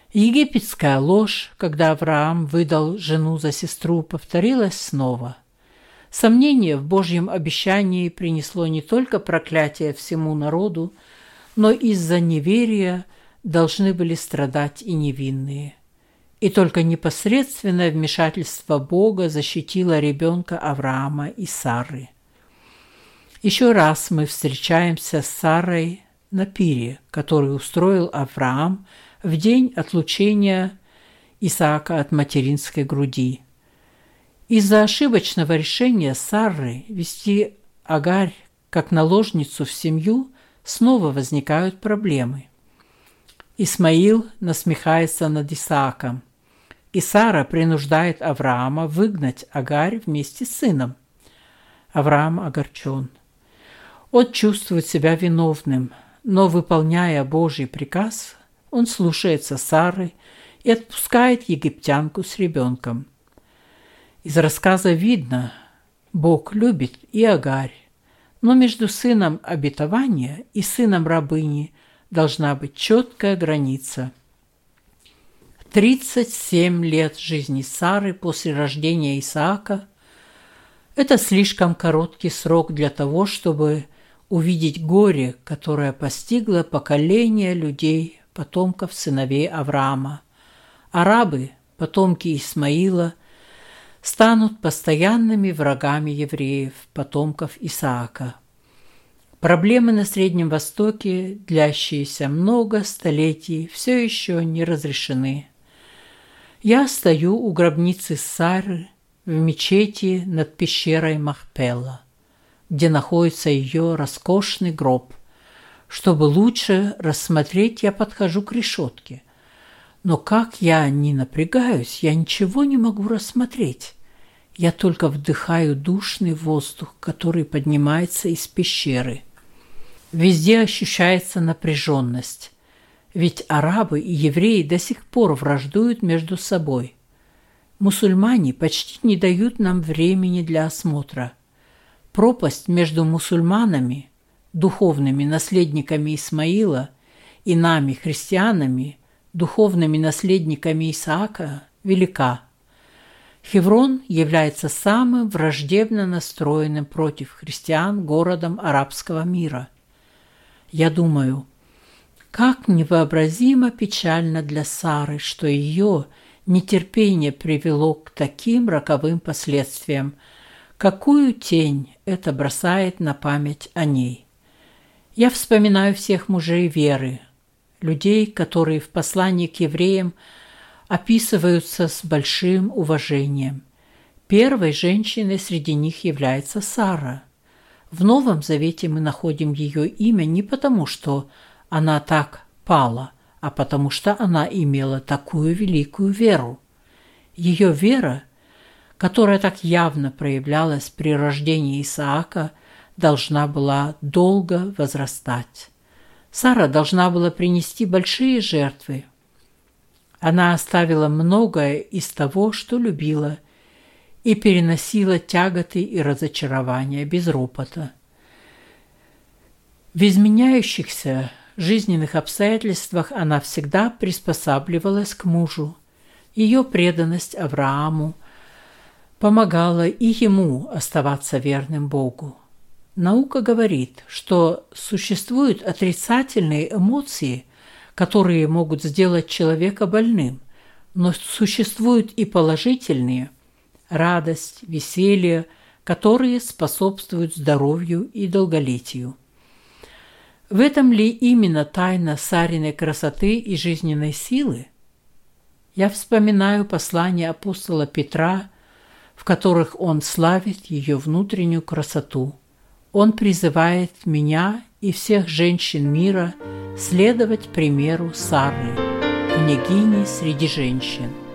Египетская ложь, когда Авраам выдал жену за сестру, повторилась снова. Сомнение в Божьем обещании принесло не только проклятие всему народу, но из-за неверия должны были страдать и невинные. И только непосредственное вмешательство Бога защитило ребенка Авраама и Сары. Еще раз мы встречаемся с Сарой на пире, который устроил Авраам в день отлучения Исаака от материнской груди. Из-за ошибочного решения Сары вести Агарь как наложницу в семью снова возникают проблемы. Исмаил насмехается над Исааком, и Сара принуждает Авраама выгнать Агарь вместе с сыном. Авраам огорчен. Он чувствует себя виновным, но, выполняя Божий приказ, он слушается Сары и отпускает египтянку с ребенком. Из рассказа видно, Бог любит и Агарь, но между сыном обетования и сыном рабыни должна быть четкая граница. 37 лет жизни Сары после рождения Исаака – это слишком короткий срок для того, чтобы увидеть горе, которое постигло поколение людей, потомков сыновей Авраама. Арабы, потомки Исмаила, станут постоянными врагами евреев, потомков Исаака. Проблемы на Среднем Востоке, длящиеся много столетий, все еще не разрешены. Я стою у гробницы Сары в мечети над пещерой Махпела, где находится ее роскошный гроб. Чтобы лучше рассмотреть, я подхожу к решетке. Но как я ни напрягаюсь, я ничего не могу рассмотреть. Я только вдыхаю душный воздух, который поднимается из пещеры. Везде ощущается напряженность, ведь арабы и евреи до сих пор враждуют между собой. Мусульмане почти не дают нам времени для осмотра. Пропасть между мусульманами, духовными наследниками Исмаила, и нами, христианами, духовными наследниками Исаака, велика. Хеврон является самым враждебно настроенным против христиан городом арабского мира. Я думаю, как невообразимо печально для Сары, что ее нетерпение привело к таким роковым последствиям. Какую тень это бросает на память о ней? Я вспоминаю всех мужей веры, людей, которые в послании к евреям описываются с большим уважением. Первой женщиной среди них является Сара. В Новом Завете мы находим ее имя не потому, что она так пала, а потому что она имела такую великую веру. Ее вера, которая так явно проявлялась при рождении Исаака, должна была долго возрастать. Сара должна была принести большие жертвы. Она оставила многое из того, что любила, и переносила тяготы и разочарования без ропота. В изменяющихся жизненных обстоятельствах она всегда приспосабливалась к мужу. Ее преданность Аврааму помогала и ему оставаться верным Богу. Наука говорит, что существуют отрицательные эмоции, которые могут сделать человека больным, но существуют и положительные – радость, веселье, которые способствуют здоровью и долголетию. В этом ли именно тайна Сариной красоты и жизненной силы? Я вспоминаю послания апостола Петра, в которых он славит ее внутреннюю красоту. Он призывает меня и всех женщин мира следовать примеру Сары, княгини среди женщин.